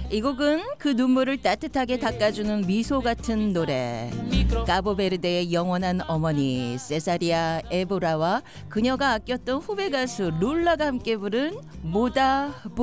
이 곡은 그 눈물을 따뜻하게 닦아주는 미소 같은 노래. 카보베르데의 영원한 어머니 세사리아 에보라와 그녀가 아꼈던 후배 가수 룰라가 함께 부른 모다